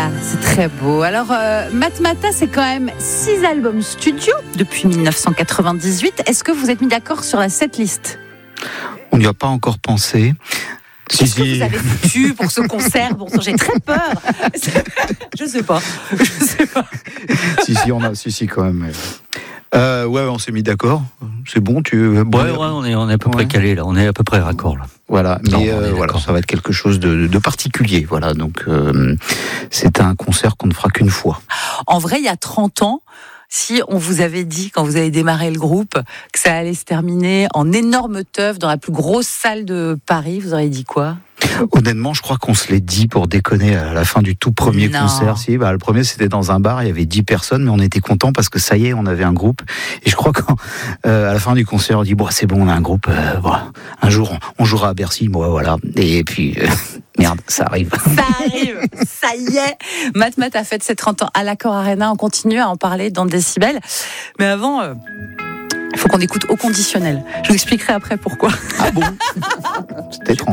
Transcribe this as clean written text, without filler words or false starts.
Voilà, c'est très beau. Alors, Matmata, c'est quand même 6 albums studio depuis 1998. Est-ce que vous êtes mis d'accord sur la setlist ? On n'y a pas encore pensé. Qu'est-ce que vous avez foutu pour ce concert ? Bon, j'ai très peur. Je sais pas. Si, quand même. Ouais, on s'est mis d'accord. C'est bon, on est à peu près calé là. On est à peu près raccord là. Voilà, mais voilà, ça va être quelque chose de particulier. Voilà, donc c'est un concert qu'on ne fera qu'une fois. En vrai, il y a 30 ans, si on vous avait dit, quand vous avez démarré le groupe, que ça allait se terminer en énorme teuf dans la plus grosse salle de Paris, vous auriez dit quoi ? Honnêtement, je crois qu'on se l'est dit pour déconner à la fin du tout premier concert. Le premier, c'était dans un bar, il y avait 10 personnes, mais on était contents parce que ça y est, on avait un groupe. Et je crois qu'à la fin du concert, on dit c'est bon, on a un groupe. Un jour, on jouera à Bercy, voilà. Et puis, merde, ça arrive. Ça arrive, ça y est. Matmat a fait ses 30 ans à l'Accor Arena. On continue à en parler dans Décibel. Mais avant... il faut qu'on écoute Au Conditionnel. Je vous expliquerai après pourquoi. Ah bon ? C'est étrange.